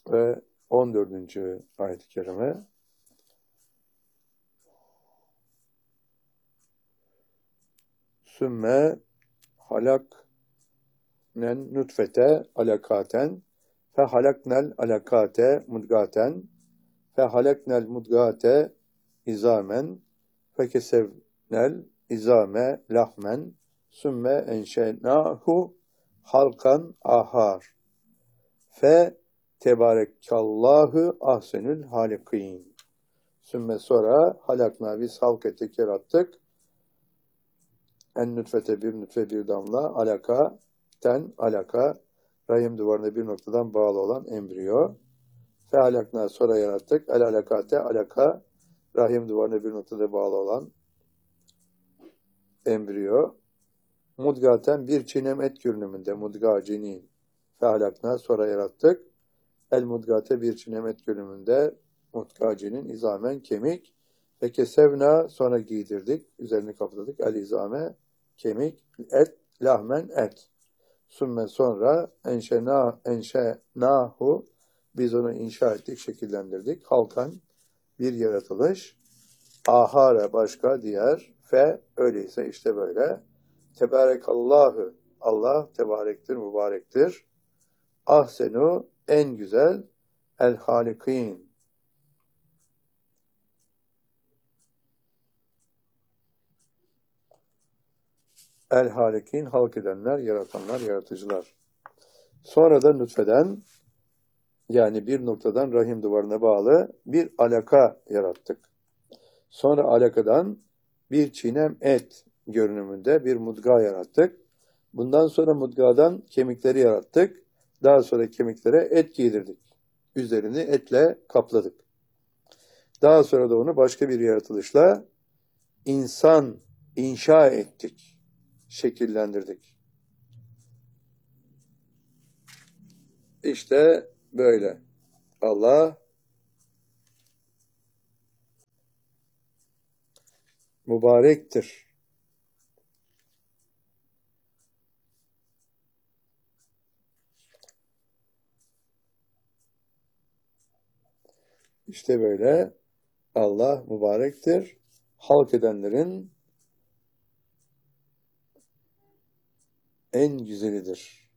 ve 14. ayet-i kerime. Sümme halaknen nutfete alakaten fe halaknel alakate mudgaten fe halaknel mudgate izamen fe kesevnel izame lahmen sümme enşenahu halkan ahar fe tebarekallahu ahsenül halikin. Sümme sonra halakna biz halk ettik, yarattık. En nütfete bir nütfe bir damla alaka ten alaka rahim duvarına bir noktadan bağlı olan embriyo. Fe halakna sonra yarattık. El alakate alaka rahim duvarına bir noktada bağlı olan embriyo. Mudgaten bir çiğnem et görünümünde mudga cinin. Fe halakna sonra yarattık. El mudgate bir çiğnem et görünümünde mudga cinin izamen kemik. Ve kesevna sonra giydirdik. Üzerini kapladık. El izame kemik, et, lahmen et. Sümme sonra enşenahu biz onu inşa ettik, şekillendirdik. Halkan bir yaratılış. Ahare başka diğer. Fe öyleyse işte böyle. Tebarekallahu Allah tebarektir, mübarektir. Ahsenu en güzel. El halikin el halikin halk edenler, yaratanlar, yaratıcılar. Sonra da nutfeden yani bir noktadan rahim duvarına bağlı bir alaka yarattık. Sonra alakadan bir çiğnem et görünümünde bir mudga yarattık. Bundan sonra mudgadan kemikleri yarattık. Daha sonra kemiklere et giydirdik. Üzerini etle kapladık. Daha sonra da onu başka bir yaratılışla insan inşa ettik. Şekillendirdik. İşte böyle. Allah mübarektir. İşte böyle. Allah mübarektir. Halk edenlerin en güzelidir.